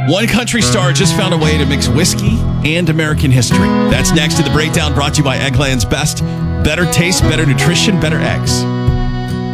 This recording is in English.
One country star just found a way to mix whiskey and American history. That's next to the breakdown brought to you by Eggland's Best. Better taste, better nutrition, better eggs.